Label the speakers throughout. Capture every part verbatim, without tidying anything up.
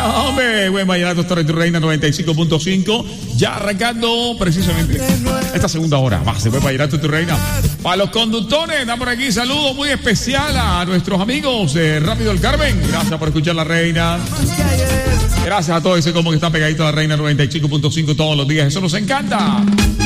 Speaker 1: hombre, buen vallenato, Torre tu Reina noventa y cinco punto cinco. Ya arrancando precisamente esta segunda hora. Va, se fue vallenato tu Reina. Para los conductores, da por aquí saludo muy especial a nuestros amigos de Rápido el Carmen. Gracias por escuchar La Reina. Gracias a todos ese como que están pegaditos a La Reina noventa y cinco punto cinco todos los días. Eso nos encanta.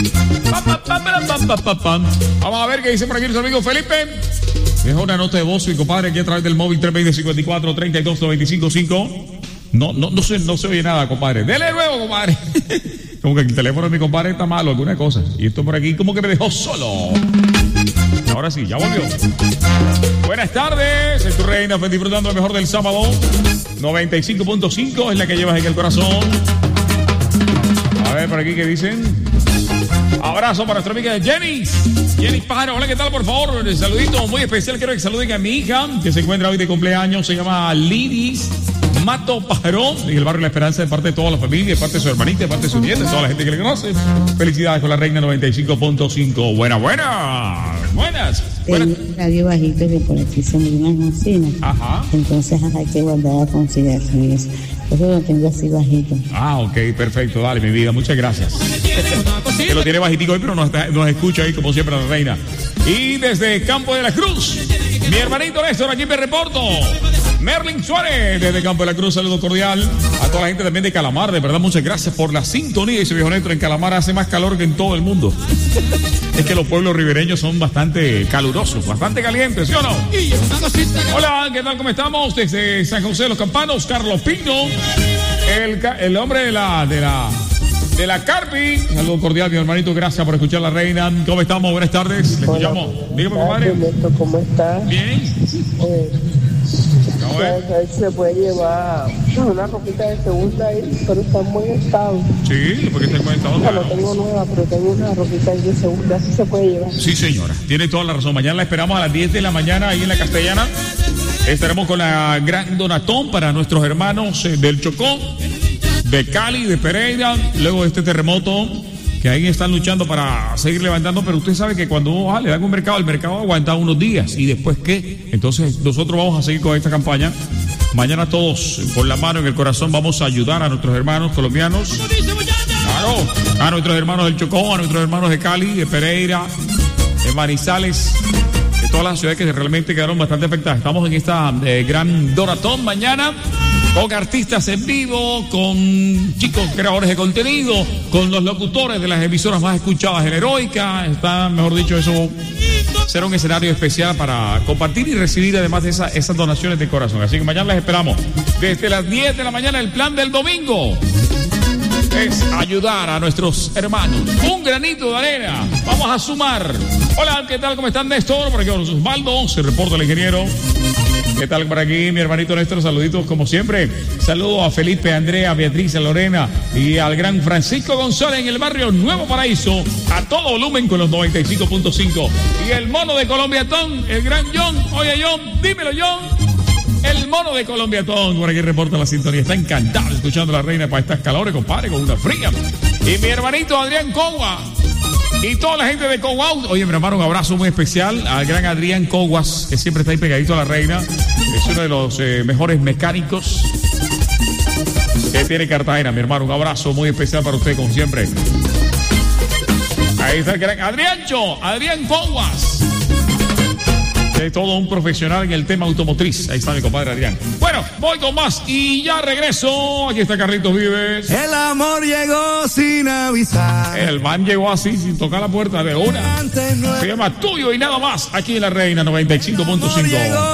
Speaker 1: Vamos a ver qué dice por aquí nuestro amigo Felipe. Deja una nota de voz, mi compadre, aquí a través del móvil tres veinte, cincuenta y cuatro, treinta y dos, noventa y cinco, cinco. No, no, no se, no se oye nada, compadre. Dele luego, compadre. Como que el teléfono de mi compadre está malo, alguna cosa. Y esto por aquí como que me dejó solo. Ahora sí, ya volvió. Buenas tardes, es tu reina, fue disfrutando lo mejor del sábado. noventa y cinco punto cinco es la que llevas en el corazón. A ver, por aquí, ¿qué dicen? Abrazo para nuestra amiga Jenny. Jenny Pájaro, hola, ¿qué tal? Por favor, un saludito muy especial. Quiero que saluden a mi hija, que se encuentra hoy de cumpleaños. Se llama Lidis Mato Pájaro, en el barrio La Esperanza, de parte de toda la familia, de parte de su hermanita, de parte de su nieta, de toda la gente que le conoce. Felicidades con La Reina noventa y cinco punto cinco. Buena, buena. Buenas.
Speaker 2: Tengo un radio bajito que por aquí se me una cocina. Ajá. Entonces hay que guardar la consideración y eso. Eso lo tengo así bajito.
Speaker 1: Ah, ok, perfecto. Dale, mi vida, muchas gracias. Que lo tiene bajitico hoy, pero nos, nos escucha ahí como siempre La Reina. Y desde Campo de la Cruz, mi hermanito Néstor, aquí me reporto. Merlin Suárez, desde Campo de la Cruz, saludo cordial. A toda la gente también de Calamar, de verdad, muchas gracias por la sintonía. Dice viejo Néstor, en Calamar hace más calor que en todo el mundo. Es que los pueblos ribereños son bastante calurosos, bastante calientes, ¿sí o no? Hola, ¿qué tal? ¿Cómo estamos? Desde San José de los Campanos, Carlos Pino, el, el hombre de la, de la, de la Carpi. Saludo cordial, mi hermanito, gracias por escuchar La Reina. ¿Cómo estamos? Buenas tardes. Le escuchamos. Dígame, compadre.
Speaker 2: ¿Cómo estás?
Speaker 1: Bien.
Speaker 2: Eh,
Speaker 1: No, eh.
Speaker 2: Se puede llevar una ropita de segunda ahí, pero está en buen estado.
Speaker 1: Sí, porque está en buen estado.
Speaker 2: No, no tengo nueva, pero tengo una ropita de segunda, así se puede llevar.
Speaker 1: Sí, señora, tiene toda la razón. Mañana la esperamos a las diez de la mañana ahí en la Castellana. Estaremos con la gran donatón para nuestros hermanos eh, del Chocó, de Cali, de Pereira, luego de este terremoto, que ahí están luchando para seguir levantando, pero usted sabe que cuando ah, le dan un mercado, el mercado aguanta unos días, y después ¿qué? Entonces nosotros vamos a seguir con esta campaña. Mañana todos con la mano en el corazón vamos a ayudar a nuestros hermanos colombianos, claro, a nuestros hermanos del Chocó, a nuestros hermanos de Cali, de Pereira, de Manizales, de todas las ciudades que realmente quedaron bastante afectadas. Estamos en esta eh, gran donatón mañana, con artistas en vivo, con chicos creadores de contenido, con los locutores de las emisoras más escuchadas en Heroica. Está, mejor dicho, eso será un escenario especial para compartir y recibir además de esa, esas donaciones de corazón. Así que mañana las esperamos. Desde las diez de la mañana, el plan del domingo es ayudar a nuestros hermanos. Un granito de arena. Vamos a sumar. Hola, ¿qué tal? ¿Cómo están, Néstor? Por aquí con Osvaldo, se reporta el ingeniero. ¿Qué tal por aquí, mi hermanito Néstor? Saluditos como siempre. Saludo a Felipe, Andrea, Beatriz, a Lorena y al gran Francisco González en el barrio Nuevo Paraíso. A todo volumen con los noventa y cinco punto cinco. Y el mono de Colombiatón, el gran John. Oye, John, dímelo, John. El mono de Colombiatón, por aquí reporta la sintonía. Está encantado escuchando La Reina para estas calores, compadre, con una fría. Y mi hermanito Adrián Cogua. Y toda la gente de Coguas. Oye, mi hermano, un abrazo muy especial al gran Adrián Coguas, que siempre está ahí pegadito a La Reina. Es uno de los eh, mejores mecánicos que tiene Cartagena, mi hermano. Un abrazo muy especial para usted, como siempre. Ahí está el gran Adriancho, Adrián Coguas. Es todo un profesional en el tema automotriz. Ahí está mi compadre Adrián. Bueno, voy con más y ya regreso. Aquí está Carlitos Vives.
Speaker 3: El amor llegó sin avisar.
Speaker 1: El man llegó así, sin tocar la puerta de una. Se llama Tuyo y Nada Más, aquí en La Reina noventa y cinco punto cinco.